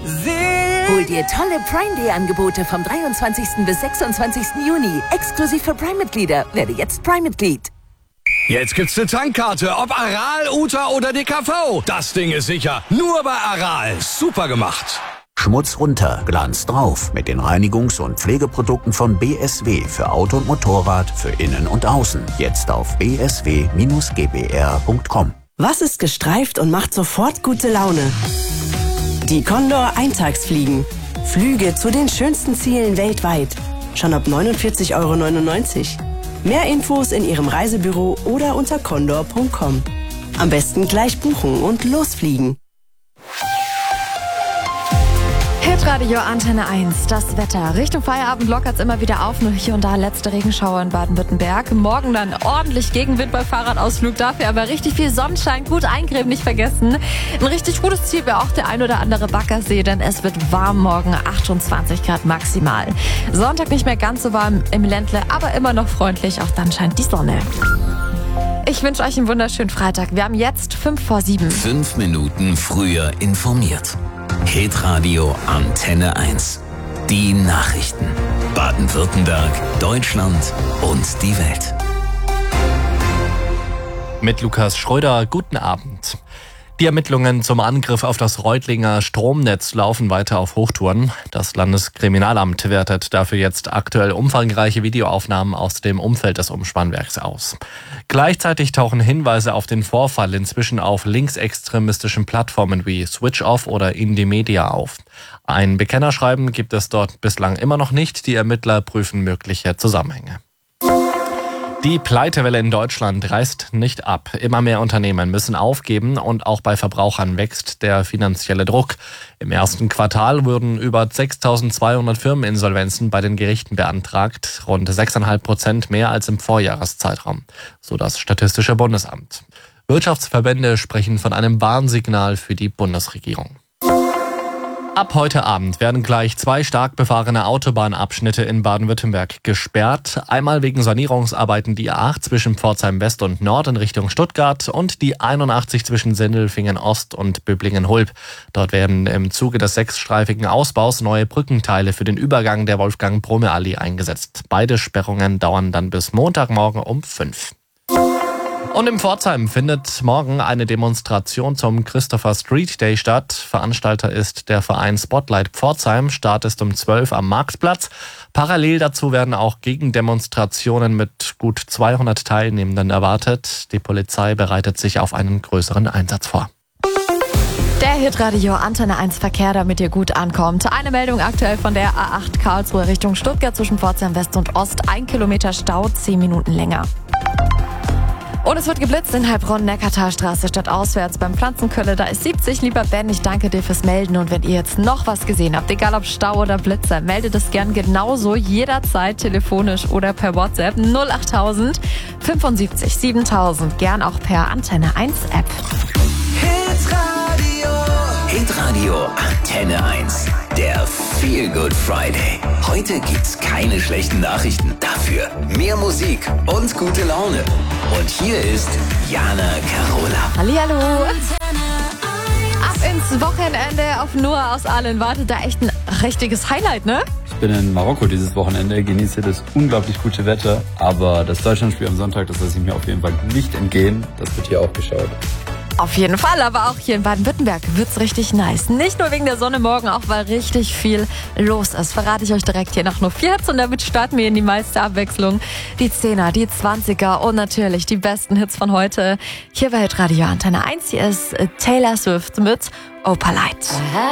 Hol dir tolle Prime Day Angebote vom 23. bis 26. Juni. Exklusiv für Prime-Mitglieder. Werde jetzt Prime-Mitglied. Jetzt gibt's eine Tankkarte, ob Aral, Uta oder DKV. Das Ding ist sicher. Nur bei Aral. Super gemacht. Schmutz runter, Glanz drauf mit den Reinigungs- und Pflegeprodukten von BSW für Auto und Motorrad, für Innen und Außen. Jetzt auf bsw-gbr.com. Was ist gestreift und macht sofort gute Laune? Die Condor Eintagsfliegen. Flüge zu den schönsten Zielen weltweit. Schon ab 49,99 Euro. Mehr Infos in Ihrem Reisebüro oder unter condor.com. Am besten gleich buchen und losfliegen. Hitradio Antenne 1, das Wetter. Richtung Feierabend lockert's immer wieder auf, nur hier und da letzte Regenschauer in Baden-Württemberg. Morgen dann ordentlich Gegenwind bei Fahrradausflug, dafür aber richtig viel Sonnenschein, gut eincremen, nicht vergessen. Ein richtig gutes Ziel wäre auch der ein oder andere Baggersee, denn es wird warm morgen, 28 Grad maximal. Sonntag nicht mehr ganz so warm im Ländle, aber immer noch freundlich, auch dann scheint die Sonne. Ich wünsche euch einen wunderschönen Freitag. Wir haben jetzt 6:55. 5 Minuten früher informiert. Hitradio Antenne 1. Die Nachrichten. Baden-Württemberg, Deutschland und die Welt. Mit Lukas Schröder, guten Abend. Die Ermittlungen zum Angriff auf das Reutlinger Stromnetz laufen weiter auf Hochtouren. Das Landeskriminalamt wertet dafür jetzt aktuell umfangreiche Videoaufnahmen aus dem Umfeld des Umspannwerks aus. Gleichzeitig tauchen Hinweise auf den Vorfall inzwischen auf linksextremistischen Plattformen wie SwitchOff oder Indymedia auf. Ein Bekennerschreiben gibt es dort bislang immer noch nicht. Die Ermittler prüfen mögliche Zusammenhänge. Die Pleitewelle in Deutschland reißt nicht ab. Immer mehr Unternehmen müssen aufgeben und auch bei Verbrauchern wächst der finanzielle Druck. Im ersten Quartal wurden über 6.200 Firmeninsolvenzen bei den Gerichten beantragt, rund 6,5% mehr als im Vorjahreszeitraum, so das Statistische Bundesamt. Wirtschaftsverbände sprechen von einem Warnsignal für die Bundesregierung. Ab heute Abend werden gleich 2 stark befahrene Autobahnabschnitte in Baden-Württemberg gesperrt. Einmal wegen Sanierungsarbeiten die A8 zwischen Pforzheim West und Nord in Richtung Stuttgart und die 81 zwischen Sindelfingen Ost und Böblingen-Hulb. Dort werden im Zuge des 6-streifigen Ausbaus neue Brückenteile für den Übergang der Wolfgang-Brome-Allee eingesetzt. Beide Sperrungen dauern dann bis Montagmorgen um 5. Und in Pforzheim findet morgen eine Demonstration zum Christopher Street Day statt. Veranstalter ist der Verein Spotlight Pforzheim. Start ist um 12 am Marktplatz. Parallel dazu werden auch Gegendemonstrationen mit gut 200 Teilnehmenden erwartet. Die Polizei bereitet sich auf einen größeren Einsatz vor. Der Hitradio Antenne 1 Verkehr, damit ihr gut ankommt. Eine Meldung aktuell von der A8 Karlsruhe Richtung Stuttgart zwischen Pforzheim West und Ost. 1 Kilometer Stau, 10 Minuten länger. Und es wird geblitzt in Heilbronn, Neckartalstraße statt auswärts beim Pflanzenkölle. Da ist 70. Lieber Ben, ich danke dir fürs Melden. Und wenn ihr jetzt noch was gesehen habt, egal ob Stau oder Blitzer, meldet es gern genauso jederzeit telefonisch oder per WhatsApp 08000 75 7000. Gern auch per Antenne 1 App. Hitradio Antenne 1. Der Feel Good Friday. Heute gibt's keine schlechten Nachrichten. Dafür mehr Musik und gute Laune. Und hier ist Jana Carola. Hallihallo. Ab ins Wochenende auf Noah aus Aalen wartet da echt ein richtiges Highlight, ne? Ich bin in Marokko dieses Wochenende, genieße das unglaublich gute Wetter. Aber das Deutschlandspiel am Sonntag, das lasse ich mir auf jeden Fall nicht entgehen. Das wird hier auch geschaut. Auf jeden Fall, aber auch hier in Baden-Württemberg wird's richtig nice. Nicht nur wegen der Sonne morgen, auch weil richtig viel los ist. Verrate ich euch direkt hier nach nur 4 Hits und damit starten wir in die meiste Abwechslung. Die 10er, die 20er und natürlich die besten Hits von heute. Hier bei Hitradio Antenne 1, hier ist Taylor Swift mit Opalite.